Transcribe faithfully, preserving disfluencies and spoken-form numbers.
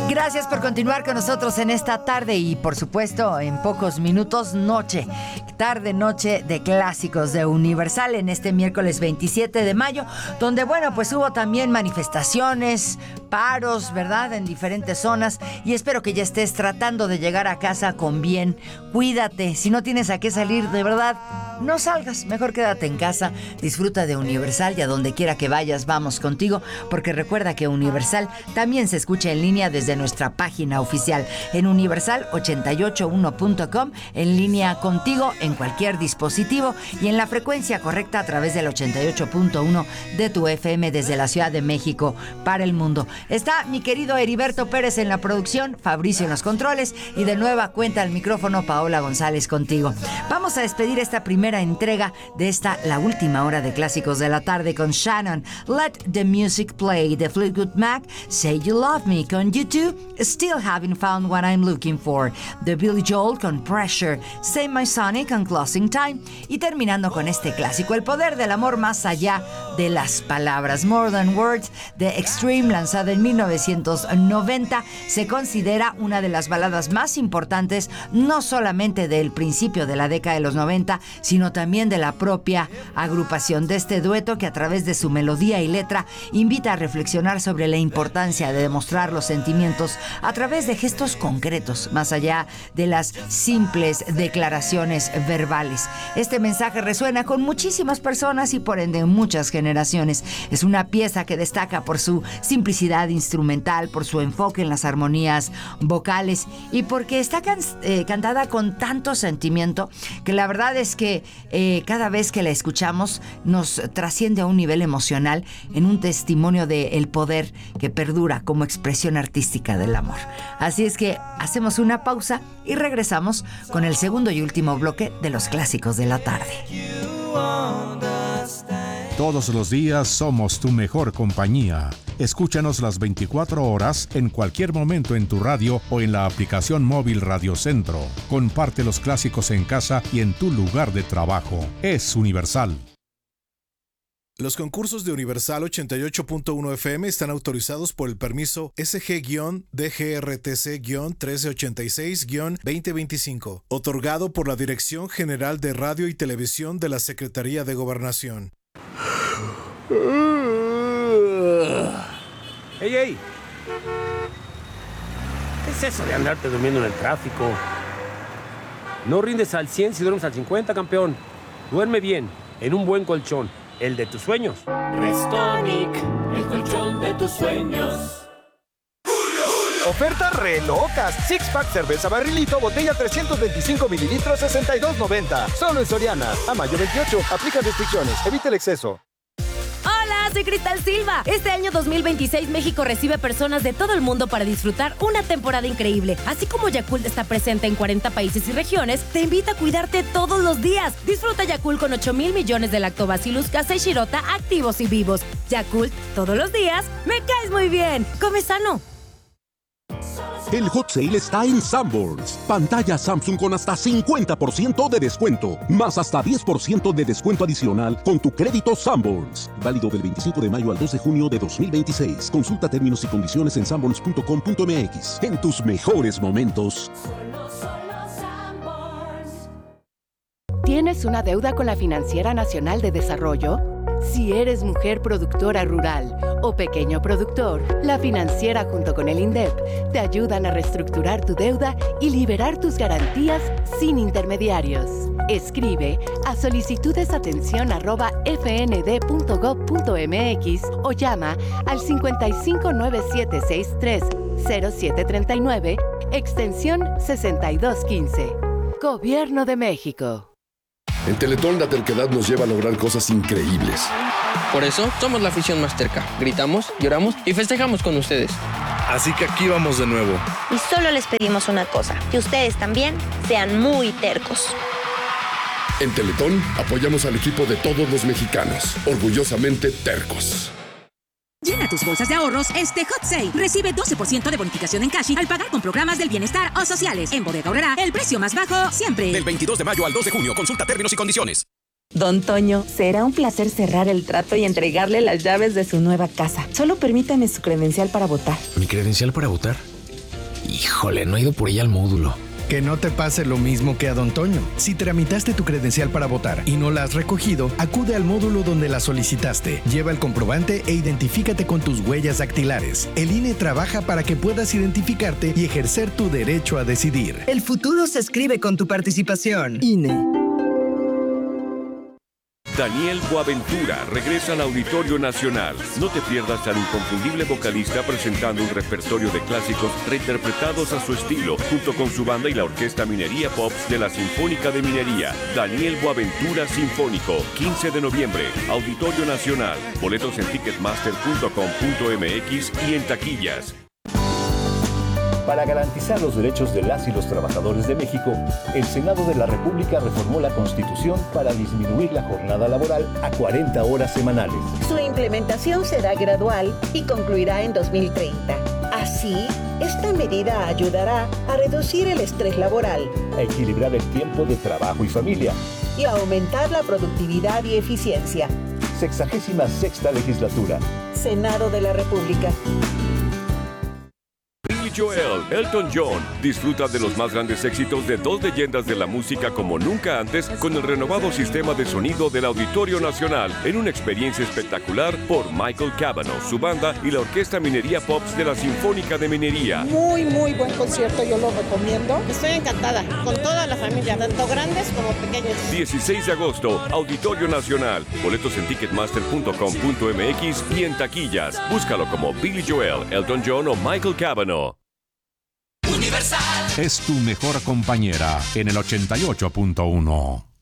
Gracias por continuar con nosotros en esta tarde y, por supuesto, en pocos minutos, noche, tarde, noche de clásicos de Universal en este miércoles veintisiete de mayo, donde, bueno, pues hubo también manifestaciones, paros, ¿verdad?, en diferentes zonas, y espero que ya estés tratando de llegar a casa con bien. Cuídate, si no tienes a qué salir, de verdad, no salgas, mejor quédate en casa, disfruta de Universal y a donde quiera que vayas, vamos contigo, porque recuerda que Universal también se escucha en línea desde nuestra página oficial en universal ochenta y ocho uno punto com, en línea contigo en cualquier dispositivo y en la frecuencia correcta a través del ochenta y ocho punto uno de tu F M desde la Ciudad de México para el mundo. Está mi querido Heriberto Pérez en la producción, Fabricio en los controles y de nueva cuenta al micrófono Paola González contigo. Vamos a despedir esta primera entrega de esta, la última hora de clásicos de la tarde con Shannon, Let the Music Play, de Fleetwood Mac, Say You Love Me con U two, Still Haven't Found What I'm Looking For, de Billy Joel con Pressure, Say My Sonic con Closing Time, y terminando con este clásico, El Poder del Amor Más Allá de las Palabras, More Than Words, de Extreme, lanzada en mil novecientos noventa, se considera una de las baladas más importantes, no solamente del principio de la década de los noventa, sino también de la propia agrupación, de este dueto que a través de su melodía y letra invita a reflexionar sobre la importancia de demostrar los sentimientos a través de gestos concretos, más allá de las simples declaraciones verbales. Este mensaje resuena con muchísimas personas y por ende muchas generaciones. Es una pieza que destaca por su simplicidad instrumental, por su enfoque en las armonías vocales y porque está can- eh, cantada con tanto sentimiento que la verdad es que eh, cada vez que la escuchamos nos trasciende a un nivel emocional en un testimonio del poder que perdura como expresión artística del amor. Así es que hacemos una pausa y regresamos con el segundo y último bloque de los clásicos de la tarde. Todos los días somos tu mejor compañía. Escúchanos las veinticuatro horas en cualquier momento en tu radio o en la aplicación móvil Radio Centro. Comparte los clásicos en casa y en tu lugar de trabajo. Es Universal. Los concursos de Universal ochenta y ocho punto uno F M están autorizados por el permiso S G D G R T C trece ochenta y seis veinte veinticinco, otorgado por la Dirección General de Radio y Televisión de la Secretaría de Gobernación. ¡Ey, ey! ¿Qué es eso de andarte durmiendo en el tráfico? No rindes al cien si duermes al cincuenta, campeón. Duerme bien, en un buen colchón, el de tus sueños. Restonic, el colchón de tus sueños. Ofertas re locas. Six Pack cerveza barrilito, botella trescientos veinticinco mililitros, sesenta y dos noventa. Solo en Soriana. A mayo veintiocho. Aplica restricciones. Evita el exceso. Hola, soy Cristal Silva. Este año dos mil veintiséis México recibe personas de todo el mundo para disfrutar una temporada increíble. Así como Yakult está presente en cuarenta países y regiones, te invita a cuidarte todos los días. Disfruta Yakult con ocho mil millones de lactobacillus casei shirota activos y vivos. Yakult, todos los días, me caes muy bien. Come sano. El hot sale está en Sanborns. Pantalla Samsung con hasta cincuenta por ciento de descuento, más hasta diez por ciento de descuento adicional con tu crédito Sanborns. Válido del veinticinco de mayo al dos de junio de dos mil veintiséis. Consulta términos y condiciones en sanborns punto com punto m x. En tus mejores momentos. Solo, solo Sanborns. ¿Tienes una deuda con la Financiera Nacional de Desarrollo? Si eres mujer productora rural o pequeño productor, la Financiera junto con el INDEP te ayudan a reestructurar tu deuda y liberar tus garantías sin intermediarios. Escribe a solicitudesatención arroba f n d punto gov punto m x o llama al cincuenta y cinco nueve siete seis tres cero siete tres nueve, extensión sesenta y dos quince. Gobierno de México. En Teletón la terquedad nos lleva a lograr cosas increíbles. Por eso somos la afición más terca. Gritamos, lloramos y festejamos con ustedes. Así que aquí vamos de nuevo. Y solo les pedimos una cosa, que ustedes también sean muy tercos. En Teletón apoyamos al equipo de todos los mexicanos. Orgullosamente tercos. Llena tus bolsas de ahorros este Hot Sale. Recibe doce por ciento de bonificación en cash al pagar con programas del bienestar o sociales. En Bodega Aurrerá, el precio más bajo siempre. Del veintidós de mayo al dos de junio. Consulta términos y condiciones. Don Toño, será un placer cerrar el trato y entregarle las llaves de su nueva casa. Solo permítame su credencial para votar. ¿Mi credencial para votar? Híjole, no he ido por ella al módulo. Que no te pase lo mismo que a Don Toño. Si tramitaste tu credencial para votar y no la has recogido, acude al módulo donde la solicitaste. Lleva el comprobante e identifícate con tus huellas dactilares. El I N E trabaja para que puedas identificarte y ejercer tu derecho a decidir. El futuro se escribe con tu participación. I N E. Daniel Boaventura regresa al Auditorio Nacional. No te pierdas al inconfundible vocalista presentando un repertorio de clásicos reinterpretados a su estilo, junto con su banda y la Orquesta Minería Pops de la Sinfónica de Minería. Daniel Boaventura Sinfónico, quince de noviembre, Auditorio Nacional. Boletos en ticketmaster punto com punto m x y en taquillas. Para garantizar los derechos de las y los trabajadores de México, el Senado de la República reformó la Constitución para disminuir la jornada laboral a cuarenta horas semanales. Su implementación será gradual y concluirá en dos mil treinta. Así, esta medida ayudará a reducir el estrés laboral, a equilibrar el tiempo de trabajo y familia y a aumentar la productividad y eficiencia. Sexagésima sexta legislatura. Senado de la República. Joel, Elton John, disfruta de los más grandes éxitos de dos leyendas de la música como nunca antes con el renovado sistema de sonido del Auditorio Nacional en una experiencia espectacular por Michael Cavanaugh, su banda y la Orquesta Minería Pops de la Sinfónica de Minería. Muy, muy buen concierto, yo lo recomiendo. Estoy encantada, con toda la familia, tanto grandes como pequeños. dieciséis de agosto, Auditorio Nacional. Boletos en ticketmaster punto com punto m x y en taquillas. Búscalo como Billy Joel, Elton John o Michael Cavanaugh. Es tu mejor compañera en el ochenta y ocho punto uno.